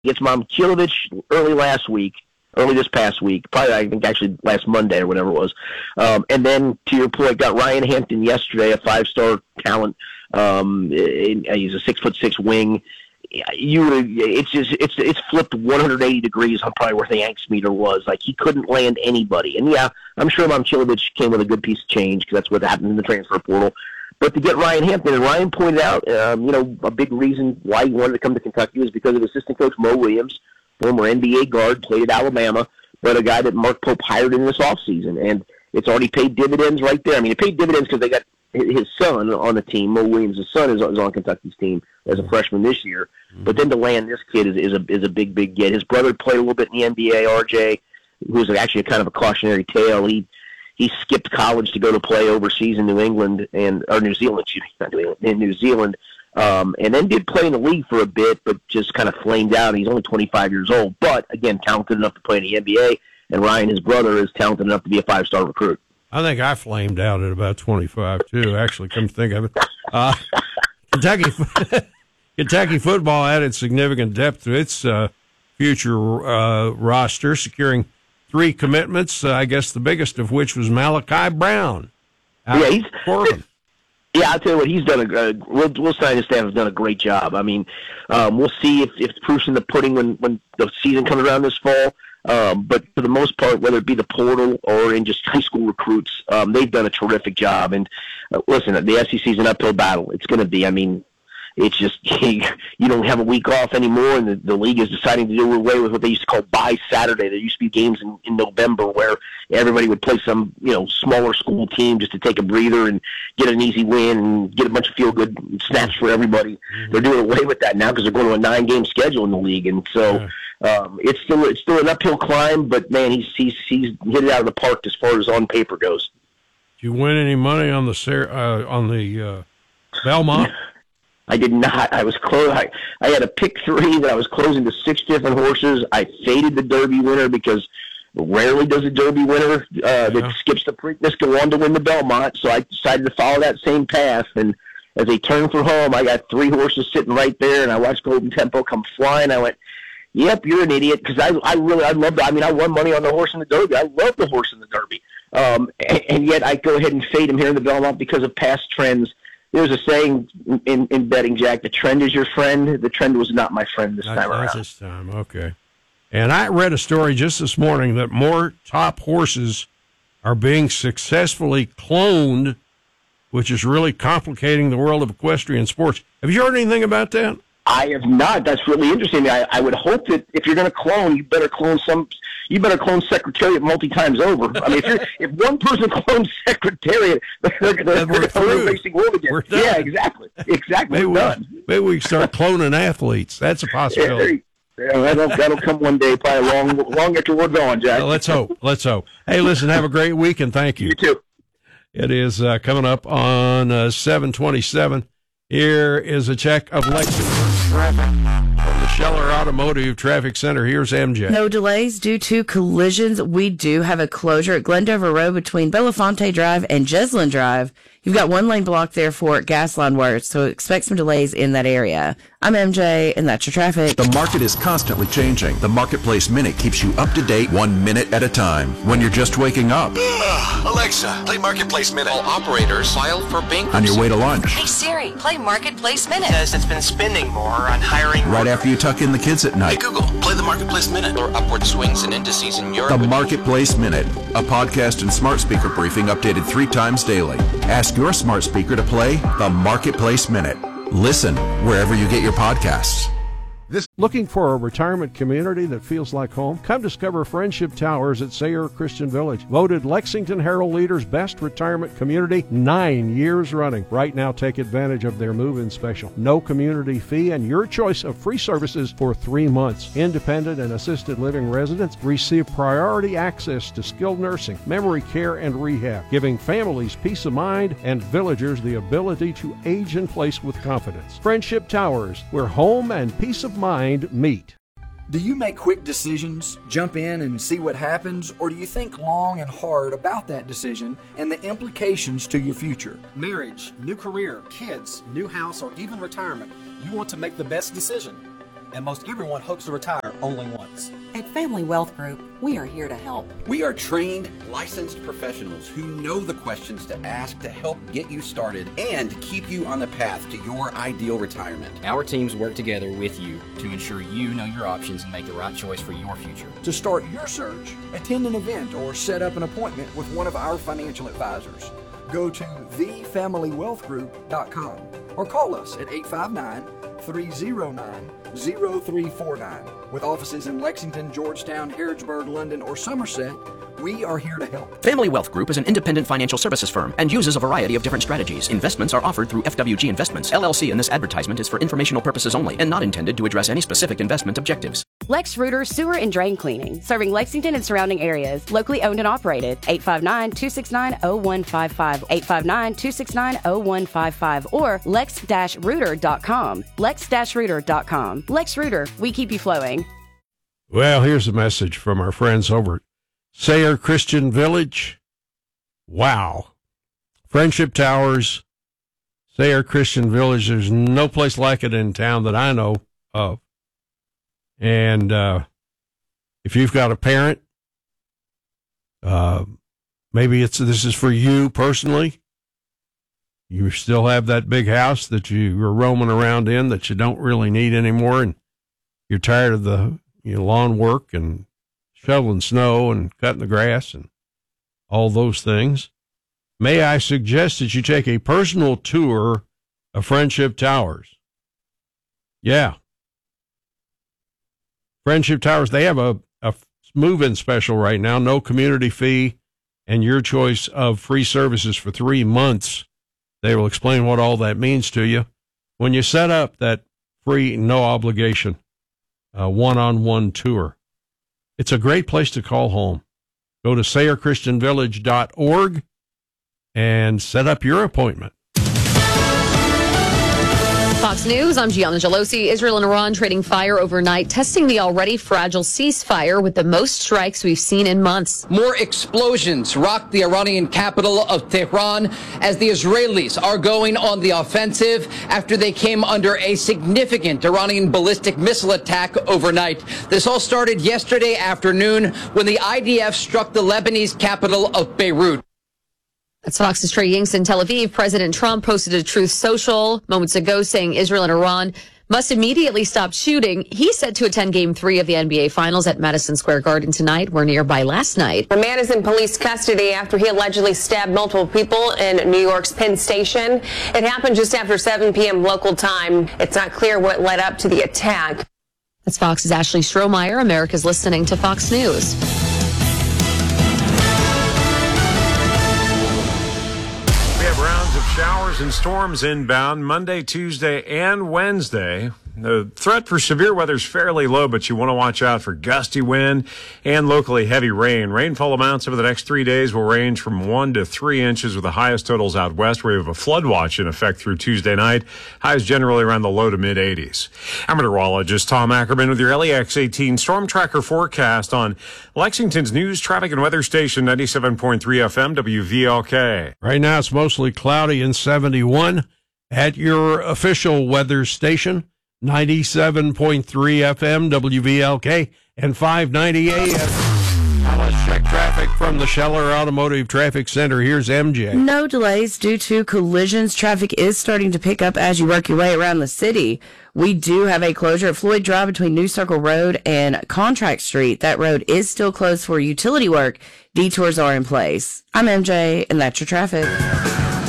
Gets Momcilovic early this past week, probably I think actually last Monday or whatever it was. And then to your point, got Ryan Hampton yesterday, a 5-star talent. He's a 6'6" wing. It's flipped 180 degrees on probably where the angst meter was. Like, he couldn't land anybody. And yeah, I'm sure Momcilovic came with a good piece of change because that's what happened in the transfer portal. But to get Ryan Hampton, and Ryan pointed out, a big reason why he wanted to come to Kentucky was because of assistant coach Mo Williams, former NBA guard, played at Alabama, but a guy that Mark Pope hired in this offseason. And it's already paid dividends right there. I mean, it paid dividends because they got his son on the team. Mo Williams' son is on Kentucky's team as a freshman this year. But then to land this kid is a big get. His brother played a little bit in the NBA, RJ, who's actually kind of a cautionary tale. He skipped college to go to play overseas in New Zealand, and then did play in the league for a bit, but just kind of flamed out. He's only 25 years old, but again, talented enough to play in the NBA. And Ryan, his brother, is talented enough to be a 5-star recruit. I think I flamed out at about 25 too. Actually, come to think of it, Kentucky football added significant depth to its future roster, securing 3 commitments. I guess the biggest of which was Malachi Brown. He's Corbin. Yeah, I'll tell you what, he's done Will Snyder's staff has done a great job. I mean, we'll see if the proof's in the pudding when the season comes around this fall. But for the most part, whether it be the portal or in just high school recruits, they've done a terrific job. And listen, the SEC is an uphill battle. It's going to be. I mean, it's just you don't have a week off anymore, and the league is deciding to do away with what they used to call bye Saturday. There used to be games in November where everybody would play some smaller school team just to take a breather and get an easy win and get a bunch of feel-good snaps for everybody. Mm-hmm. They're doing away with that now because they're going to a 9-game schedule in the league, and so it's still an uphill climb. But man, he's hit it out of the park as far as on paper goes. Did you win any money on the Belmont? I did not. I was close. I had a pick 3 that I was closing to 6 different horses. I faded the Derby winner because rarely does a Derby winner that skips the Preakness go on to win the Belmont. So I decided to follow that same path. And as they turned for home, I got 3 horses sitting right there, and I watched Golden Tempo come flying. I went, "Yep, you're an idiot," because I loved it. I mean, I won money on the horse in the Derby. I love the horse in the Derby, and yet I go ahead and fade him here in the Belmont because of past trends. There's a saying in betting, Jack, the trend is your friend. The trend was not my friend this time around. This time, okay. And I read a story just this morning that more top horses are being successfully cloned, which is really complicating the world of equestrian sports. Have you heard anything about that? I have not. That's really interesting. I would hope that if you're going to clone, you better clone Secretariat multi times over. I mean, if one person clones Secretariat, they're going to racing world again. Yeah, exactly. We're done. Maybe we can start cloning athletes. That's a possibility. Yeah, that'll come one day, probably long after we're gone, Jack. Let's hope. Hey, listen, have a great week, and thank you. You too. It is coming up on 7:27. Here is a check of Lexington traffic from the Scheller Automotive Traffic Center. Here's MJ. No delays due to collisions. We do have a closure at Glendover Road between Belafonte Drive and Jeslyn Drive. You've got 1 lane blocked there for gas line work, so expect some delays in that area. I'm MJ, and that's your traffic. The market is constantly changing. The Marketplace Minute keeps you up to date 1 minute at a time. When you're just waking up. Alexa, play Marketplace Minute. All operators file for bankruptcy. On your way to lunch. Hey Siri, play Marketplace Minute. Says it's been spending more on hiring. Right after you tuck in the kids at night. Hey Google, play the Marketplace Minute. Or upward swings and indices in Europe. The Marketplace Minute, a podcast and smart speaker briefing updated 3 times daily. Ask your smart speaker to play the Marketplace Minute. Listen wherever you get your podcasts. Looking for a retirement community that feels like home? Come discover Friendship Towers at Sayre Christian Village. Voted Lexington Herald Leader's best retirement community 9 years running. Right now, take advantage of their move-in special. No community fee and your choice of free services for 3 months. Independent and assisted living residents receive priority access to skilled nursing, memory care, and rehab, giving families peace of mind and villagers the ability to age in place with confidence. Friendship Towers, where home and peace of mind meet. Do you make quick decisions, jump in and see what happens, or do you think long and hard about that decision and the implications to your future? Marriage, new career, kids, new house, or even retirement. You want to make the best decision. and most everyone hopes to retire only once. At Family Wealth Group, we are here to help. We are trained, licensed professionals who know the questions to ask to help get you started and keep you on the path to your ideal retirement. Our teams work together with you to ensure you know your options and make the right choice for your future. To start your search, attend an event or set up an appointment with one of our financial advisors. Go to thefamilywealthgroup.com or call us at 859-309-0349. With offices in Lexington, Georgetown, Harrodsburg, London, or Somerset, we are here to help. Family Wealth Group is an independent financial services firm and uses a variety of different strategies. Investments are offered through FWG Investments, LLC, and this advertisement is for informational purposes only and not intended to address any specific investment objectives. Lex Reuter Sewer and Drain Cleaning, serving Lexington and surrounding areas. Locally owned and operated. 859-269-0155. 859-269-0155 or lex-reuter.com. lex-reuter.com. Lex Reuter, we keep you flowing. Well, here's a message from our friends over at Sayre Christian Village. Wow. Friendship Towers, Sayre Christian Village. There's no place like it in town that I know of. And if you've got a parent, maybe this is for you personally. You still have that big house that you were roaming around in that you don't really need anymore, and you're tired of the lawn work and shoveling snow and cutting the grass and all those things. May I suggest that you take a personal tour of Friendship Towers? Yeah. Friendship Towers, they have a move-in special right now, no community fee, and your choice of free services for 3 months. They will explain what all that means to you when you set up that free, no obligation, one-on-one tour. It's a great place to call home. Go to SayreChristianVillage.org and set up your appointment. Fox News, I'm Gianna Gelosi. Israel and Iran trading fire overnight, testing the already fragile ceasefire with the most strikes we've seen in months. More explosions rocked the Iranian capital of Tehran as the Israelis are going on the offensive after they came under a significant Iranian ballistic missile attack overnight. This all started yesterday afternoon when the IDF struck the Lebanese capital of Beirut. That's Fox's Trey Yingst in Tel Aviv. President Trump posted a Truth Social moments ago saying Israel and Iran must immediately stop shooting. He's set to attend Game 3 of the NBA Finals at Madison Square Garden tonight. We're nearby last night. A man is in police custody after he allegedly stabbed multiple people in New York's Penn Station. It happened just after 7 p.m. local time. It's not clear what led up to the attack. That's Fox's Ashley Strohmeyer. America's listening to Fox News. Rounds of showers and storms inbound Monday, Tuesday, and Wednesday. The threat for severe weather is fairly low, but you want to watch out for gusty wind and locally heavy rain. Rainfall amounts over the next 3 days will range from 1 to 3 inches, with the highest totals out west, where we have a flood watch in effect through Tuesday night. Highs generally around the low to mid 80s. I'm meteorologist Tom Ackerman with your LEX 18 Storm Tracker forecast on Lexington's news, traffic, and weather station 97.3 FM WVLK. Right now it's mostly cloudy and 71 at your official weather station. 97.3 FM, WVLK, and 590 AM. Now let's check traffic from the Scheller Automotive Traffic Center. Here's MJ. No delays due to collisions. Traffic is starting to pick up as you work your way around the city. We do have a closure at Floyd Drive between New Circle Road and Contract Street. That road is still closed for utility work. Detours are in place. I'm MJ, and that's your traffic.